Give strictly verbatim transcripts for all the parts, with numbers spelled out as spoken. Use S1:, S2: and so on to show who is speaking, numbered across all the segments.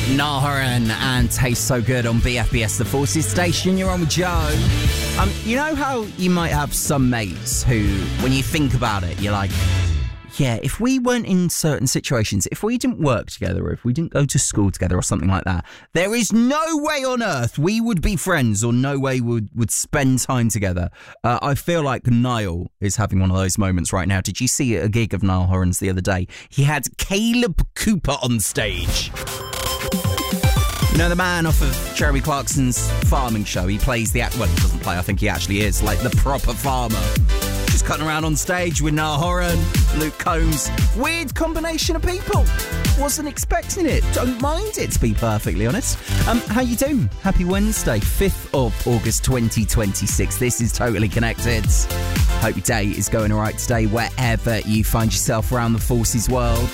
S1: Niall Horan and Taste So Good on B F B S, the Forces Station. You're on with Joe. Um, you know how you might have some mates who, when you think about it, you're like, yeah, if we weren't in certain situations, if we didn't work together, or if we didn't go to school together or something like that, there is no way on earth we would be friends, or no way we would, would spend time together. Uh, I feel like Niall is having one of those moments right now. Did you see a gig of Niall Horan's the other day? He had Caleb Cooper on stage. You know, the man off of Jeremy Clarkson's farming show. He plays the... Well, he doesn't play, I think he actually is, like the proper farmer. Just cutting around on stage with Niall Horan, Luke Combs. Weird combination of people. Wasn't expecting it. Don't mind it, to be perfectly honest. Um, how you doing? Happy Wednesday, fifth of August twenty twenty-six. This is Totally Connected. Hope your day is going all right today, wherever you find yourself around the Forces world.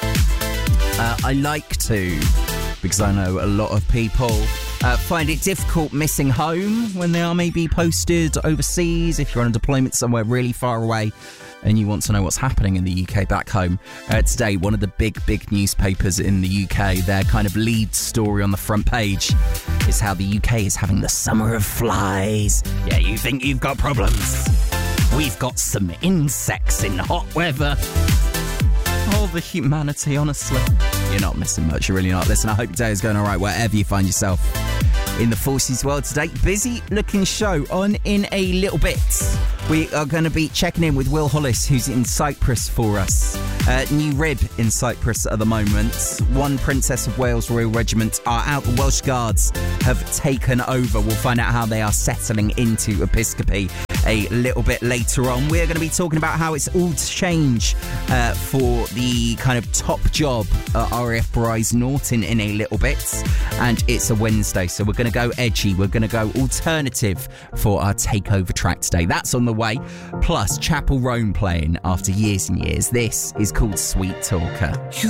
S1: Uh, I like to... because I know a lot of people uh, find it difficult missing home when they are maybe posted overseas. If you're on a deployment somewhere really far away and you want to know what's happening in the U K back home. Uh, today, one of the big, big newspapers in the U K, their kind of lead story on the front page is how the U K is having the summer of flies. Yeah, you think you've got problems? We've got some insects in hot weather. Oh, the humanity, honestly. You're not missing much, you're really not. Listen, I hope your day is going all right wherever you find yourself in the Forces world today. Busy looking show on in a little bit. We are going to be checking in with Will Hollis, who's in Cyprus for us. Uh, new rib in Cyprus at the moment. One Princess of Wales Royal Regiment are out. The Welsh Guards have taken over. We'll find out how they are settling into Episcopi a little bit later on. We're going to be talking about how it's all to change uh, for the kind of top job at R A F Bryce Norton in a little bit. And it's a Wednesday, so we're going to go edgy. We're going to go alternative for our takeover track today. That's on the way. Plus, Chapel Roan playing after years and years. This is called Sweet Talker.
S2: You